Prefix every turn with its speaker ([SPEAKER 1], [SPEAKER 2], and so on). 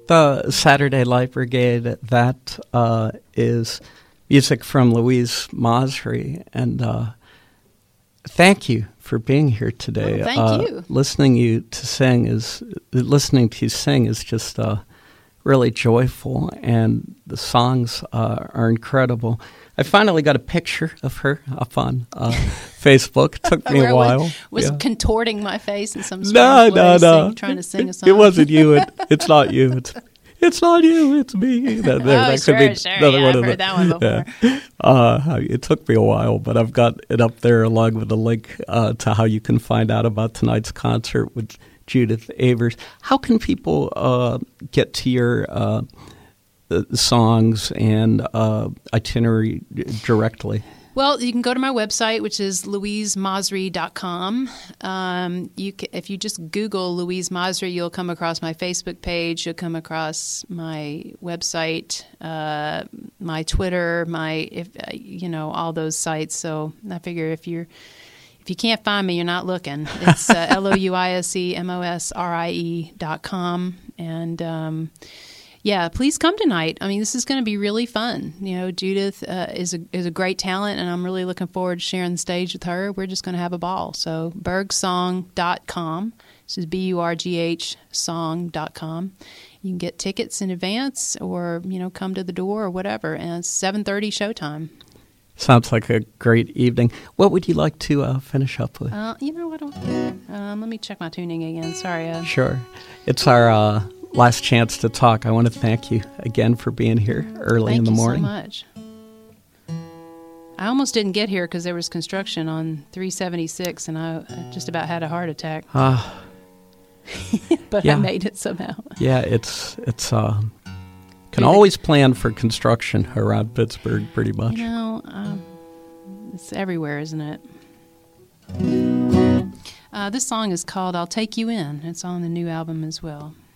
[SPEAKER 1] the Saturday Light Brigade, that is music from Louise Masri, and thank you for being here today.
[SPEAKER 2] Oh, thank you.
[SPEAKER 1] Listening to you sing is just really joyful, and the songs are incredible. I finally got a picture of her up on Facebook. It took me a while.
[SPEAKER 2] Was contorting my face in some strange way, trying to sing a song.
[SPEAKER 1] It wasn't you. It's not you. It's not you. It's me. That
[SPEAKER 2] Sure. I've heard that one before.
[SPEAKER 1] Yeah. It took me a while, but I've got it up there along with a link to how you can find out about tonight's concert with Judith Avers. How can people get to your songs and itinerary directly?
[SPEAKER 2] Well, you can go to my website, which is louisemasri.com. If you just Google Louise Masri, you'll come across my Facebook page. You'll come across my website, my Twitter, all those sites. So I figure if you can't find me, you're not looking. It's LOUISEMOSRIE.com. And please come tonight. I mean, this is going to be really fun. Judith is a great talent, and I'm really looking forward to sharing the stage with her. We're just going to have a ball. So burghsong.com. This is BURGH song.com. You can get tickets in advance or, come to the door or whatever. And it's 7:30 showtime.
[SPEAKER 1] Sounds like a great evening. What would you like to finish up with?
[SPEAKER 2] Let me check my tuning again. Sorry.
[SPEAKER 1] Sure. It's our last chance to talk. I want to thank you again for being here early in the morning.
[SPEAKER 2] Thank you so much. I almost didn't get here because there was construction on 376, and I just about had a heart attack. But I made it somehow.
[SPEAKER 1] Yeah, it's can always plan for construction around Pittsburgh pretty much.
[SPEAKER 2] It's everywhere, isn't it? This song is called I'll Take You In. It's on the new album as well.